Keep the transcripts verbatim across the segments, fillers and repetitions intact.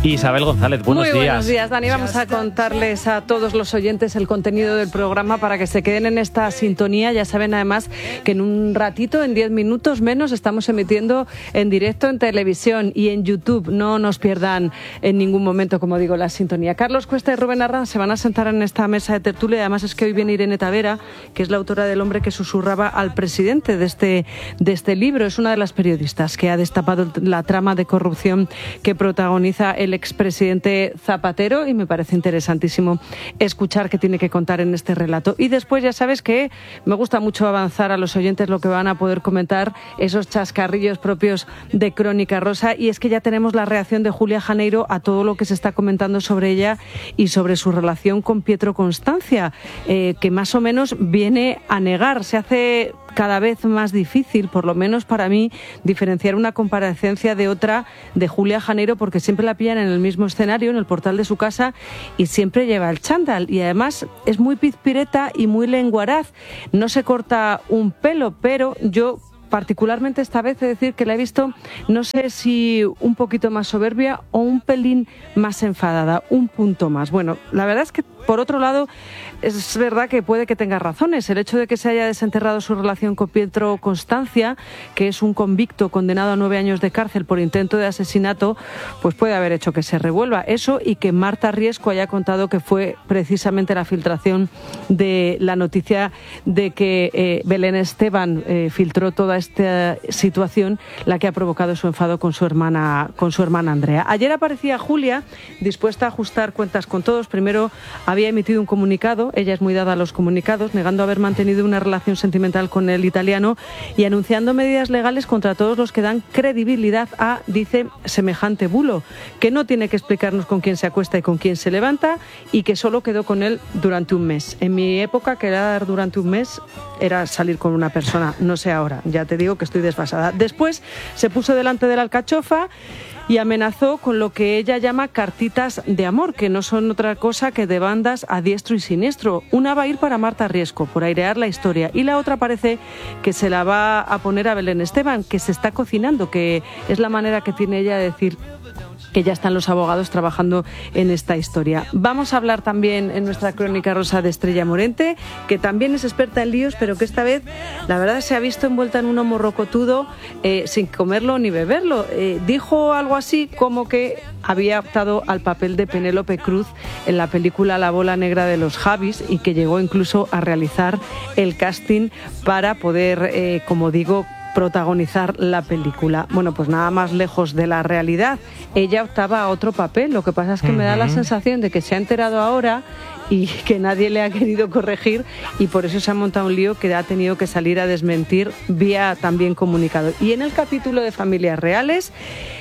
Isabel González, buenos días. días. Muy buenos días, Dani. Vamos a contarles a todos los oyentes el contenido del programa para que se queden en esta sintonía. Ya saben, además, que en un ratito, en diez minutos menos, estamos emitiendo en directo en televisión y en YouTube. No nos pierdan en ningún momento, como digo, la sintonía. Carlos Cuesta y Rubén Arranz se van a sentar en esta mesa de tertulia. Además, es que hoy viene Irene Tavera, que es la autora del hombre que susurraba al presidente de este, de este libro. Es una de las periodistas que ha destapado la trama de corrupción que protagoniza el expresidente Zapatero, y me parece interesantísimo escuchar qué tiene que contar en este relato. Y después, ya sabes que me gusta mucho avanzar a los oyentes lo que van a poder comentar, esos chascarrillos propios de Crónica Rosa, y es que ya tenemos la reacción de Julia Janeiro a todo lo que se está comentando sobre ella y sobre su relación con Pietro Constancia, eh, que más o menos viene a negar. Se hace cada vez más difícil, por lo menos para mí, diferenciar una comparecencia de otra de Julia Janeiro, porque siempre la pillan en el mismo escenario, en el portal de su casa, y siempre lleva el chándal. Y además es muy pizpireta y muy lenguaraz. No se corta un pelo, pero yo particularmente esta vez he de decir que la he visto, no sé si un poquito más soberbia o un pelín más enfadada, un punto más. Bueno, la verdad es que, por otro lado, es verdad que puede que tenga razones. El hecho de que se haya desenterrado su relación con Pietro Constancia, que es un convicto condenado a nueve años de cárcel por intento de asesinato, pues puede haber hecho que se revuelva. Eso, y que Marta Riesco haya contado que fue precisamente la filtración de la noticia de que eh, Belén Esteban eh, filtró toda esta situación la que ha provocado su enfado con su hermana, con su hermana Andrea. Ayer aparecía Julia dispuesta a ajustar cuentas con todos. Primero había emitido un comunicado, ella es muy dada a los comunicados, negando haber mantenido una relación sentimental con el italiano y anunciando medidas legales contra todos los que dan credibilidad a, dice, semejante bulo, que no tiene que explicarnos con quién se acuesta y con quién se levanta, y que solo quedó con él durante un mes. En mi época, quedar durante un mes era salir con una persona, no sé ahora, ya te digo que estoy desfasada. Después se puso delante de la alcachofa y amenazó con lo que ella llama cartitas de amor, que no son otra cosa que de bandas a diestro y siniestro. Una va a ir para Marta Riesco, por airear la historia, y la otra parece que se la va a poner a Belén Esteban, que se está cocinando, que es la manera que tiene ella de decir que ya están los abogados trabajando en esta historia. Vamos a hablar también en nuestra Crónica Rosa de Estrella Morente, que también es experta en líos, pero que esta vez, la verdad, se ha visto envuelta en un morrocotudo eh, sin comerlo ni beberlo. Eh, dijo algo así como que había optado al papel de Penélope Cruz en la película La bola negra de los Javis, y que llegó incluso a realizar el casting para poder, eh, como digo, protagonizar la película. Bueno, pues nada más lejos de la realidad. Ella optaba a otro papel. Lo que pasa es que uh-huh. me da la sensación de que se ha enterado ahora y que nadie le ha querido corregir, y por eso se ha montado un lío que ha tenido que salir a desmentir vía también comunicado. Y en el capítulo de Familias Reales,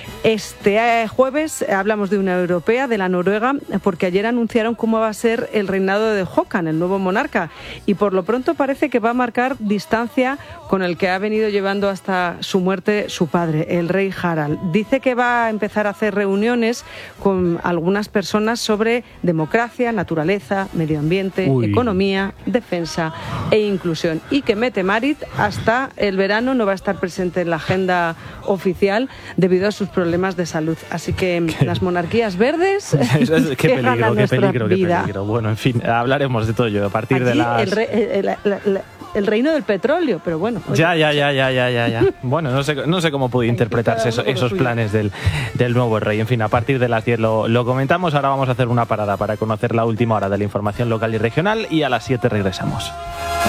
este jueves hablamos de una europea, de la noruega, porque ayer anunciaron cómo va a ser el reinado de Håkan, el nuevo monarca, y por lo pronto parece que va a marcar distancia con el que ha venido llevando hasta su muerte su padre, el rey Harald. Dice que va a empezar a hacer reuniones con algunas personas sobre democracia, naturaleza, medio ambiente, Uy. economía, defensa e inclusión, y que Mette Marit hasta el verano no va a estar presente en la agenda oficial debido a sus problemas de salud. Así que ¿Qué? las monarquías verdes qué que peligro, ganan qué peligro, qué vida. peligro. Bueno, en fin, hablaremos de todo ello a partir Allí de las... El, re, el, el, el, el reino del petróleo, pero bueno. Oye. Ya, ya, ya, ya, ya, ya, ya. Bueno, no sé, no sé cómo puede interpretarse eso, esos planes del, del nuevo rey. En fin, a partir de las diez lo, lo comentamos. Ahora vamos a hacer una parada para conocer la última hora de la información local y regional, y a las siete regresamos.